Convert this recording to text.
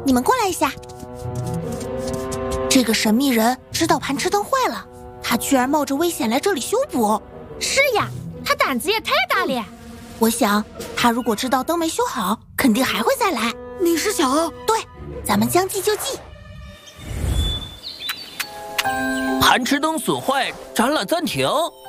你们过来一下。这个神秘人知道盘车灯坏了，他居然冒着危险来这里修补。 是呀，他胆子也太大了呀！ 我想，他如果知道灯没修好，肯定还会再来。 你是小欧？ 对，咱们将计就计。 盘池灯损坏，展览暂停。